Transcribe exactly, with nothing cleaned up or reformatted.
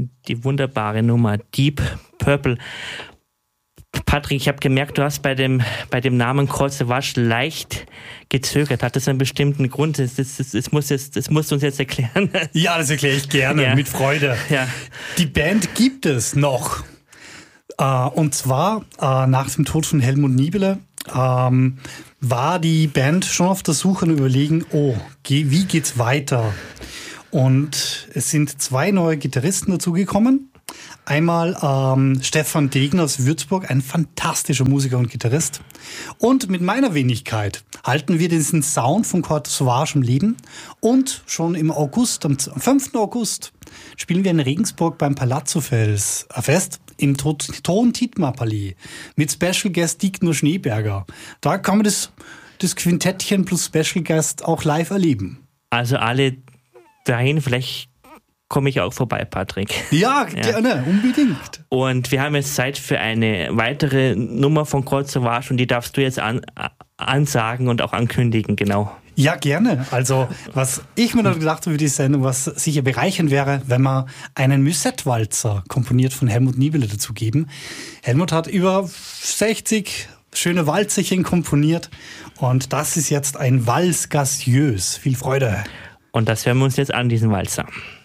die wunderbare Nummer Deep Purple. Patrick, ich habe gemerkt, du hast bei dem, bei dem Namen Cold Savage leicht gezögert. Hat das einen bestimmten Grund? Das, das, das, das, muss jetzt, das musst du uns jetzt erklären. Ja, das erkläre ich gerne, ja. mit Freude. Ja. Die Band gibt es noch. Äh, und zwar äh, nach dem Tod von Helmut Niebele ähm, war die Band schon auf der Suche und überlegen, oh, geh, wie geht's weiter? Und es sind zwei neue Gitarristen dazugekommen. Einmal ähm, Stefan Degen aus Würzburg, ein fantastischer Musiker und Gitarrist. Und mit meiner Wenigkeit halten wir diesen Sound von Cold Savage am Leben. Und schon im August, am fünften August, spielen wir in Regensburg beim Palazzo Fest im Ton-Titmar-Palais mit Special Guest Dietmar Schneeberger. Da kann man das, das Quintettchen plus Special Guest auch live erleben. Also alle dahin, vielleicht komme ich auch vorbei, Patrick. Ja, gerne, ja. Unbedingt. Und wir haben jetzt Zeit für eine weitere Nummer von Cold Savage und die darfst du jetzt an, ansagen und auch ankündigen, genau. Ja, gerne. Also, was ich mir dann gedacht habe für die Sendung, was sicher bereichernd wäre, wenn wir einen Musette-Walzer, komponiert von Helmut Niebele, dazu geben. Helmut hat über sechzig schöne Walzerchen komponiert und das ist jetzt ein Valse Gaseuse. Viel Freude. Und das hören wir uns jetzt an, diesen Walzer.